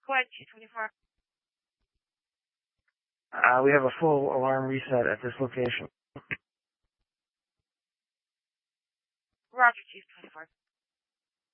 Go ahead, Chief 24. We have a full alarm reset at this location. Roger, Chief 24.